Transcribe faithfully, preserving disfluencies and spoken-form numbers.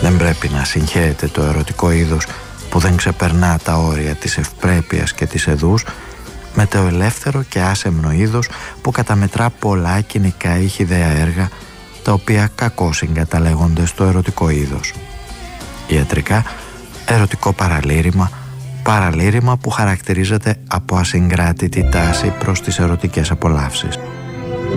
Δεν πρέπει να συγχαίεται το ερωτικό είδος που δεν ξεπερνά τα όρια της ευπρέπειας και της εδούς με το ελεύθερο και άσεμνο είδος που καταμετρά πολλά κοινικά ηχηδαία έργα τα οποία κακώς συγκαταλέγονται στο ερωτικό είδος. Ιατρικά, ερωτικό παραλήρημα, παραλήρημα που χαρακτηρίζεται από ασυγκράτητη τάση προς τις ερωτικές απολαύσεις.